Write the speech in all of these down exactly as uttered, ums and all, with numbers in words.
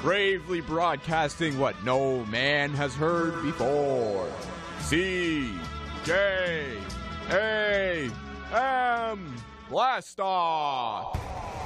bravely broadcasting what no man has heard before. C J A M Blast Off!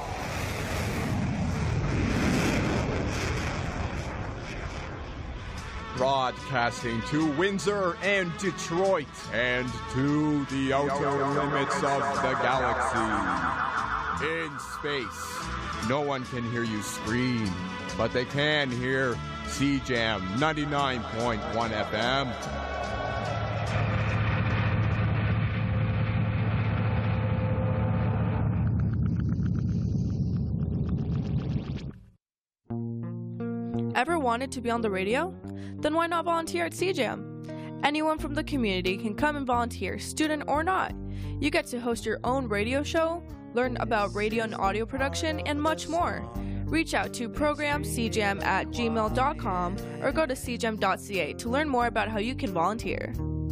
Broadcasting to Windsor and Detroit and to the outer limits of the galaxy. In space, no one can hear you scream, but they can hear C Jam ninety-nine point one F M. Ever wanted to be on the radio? Then why not volunteer at C Jam? Anyone from the community can come and volunteer, student or not. You get to host your own radio show, learn about radio and audio production, and much more. Reach out to program c jam at gmail dot com or go to c jam dot c a to learn more about how you can volunteer.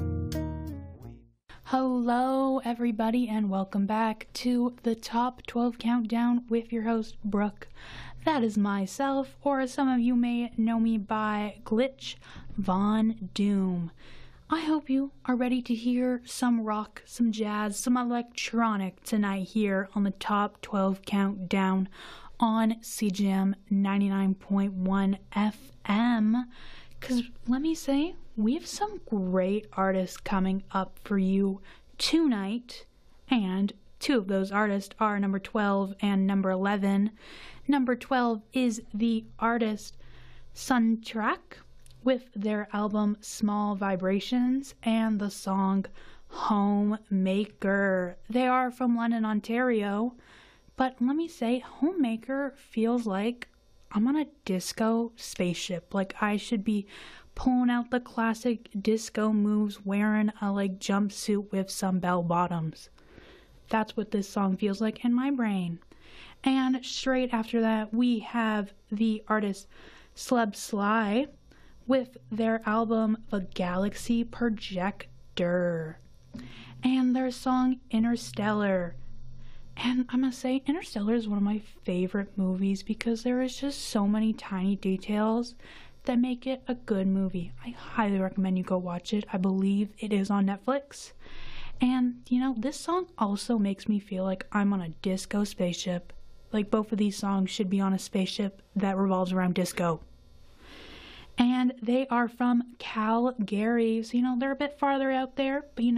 Hello, everybody, and welcome back to the Top twelve Countdown with your host, Brooke. That is myself, or as some of you may know me by, Glitch Von Doom. I hope you are ready to hear some rock, some jazz, some electronic tonight here on the Top twelve Countdown on C Jam ninety-nine point one F M. Because let me say, we have some great artists coming up for you tonight, and two of those artists are number twelve and number eleven. Number twelve is the artist Suntrack with their album Small Vibrations and the song Homemaker. They are from London, Ontario, but let me say, Homemaker feels like I'm on a disco spaceship. Like I should be pulling out the classic disco moves, wearing a like jumpsuit with some bell bottoms. That's what this song feels like in my brain. And straight after that, we have the artist Sleb Sly with their album The Galaxy Projector and their song Interstellar. And I'm gonna say Interstellar is one of my favorite movies because there is just so many tiny details that make it a good movie. I highly recommend you go watch it. I believe it is on Netflix. And, you know, this song also makes me feel like I'm on a disco spaceship. Like both of these songs should be on a spaceship that revolves around disco. And they are from Calgary, so, you know, they're a bit farther out there, but, you know,